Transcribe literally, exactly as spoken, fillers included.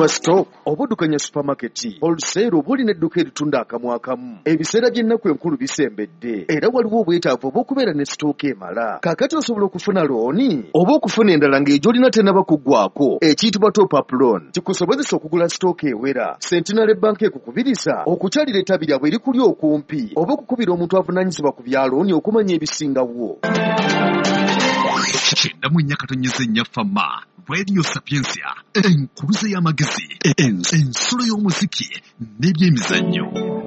gwa stock obuddukanya supermarket wholesale oba olina edduka eritunda akamu akamu. Ebiseera by'ennaku enkulu bisembedde era waliwo obwetaavu obw'okubeera ne sitooka emala. Kaakati osobola okufuna looni oba okufuna endala ng'egy'olina tennaba kuggwako ekiyitibwa top up loan. Kikusobozesa okugula sitooka ewera. Centenary Bank ekukubiriza okukyalira ettabi lyabwe erikuli okumpi oba okukubira omuntu avunaanyizibwa ku bya looni okumanya ebisingawo. Kyenda mu nnya katonyeza ennya fama Radio Sapiensia enkuluze y'amagezi ensolo y'omuziki n'ebyemizannyo.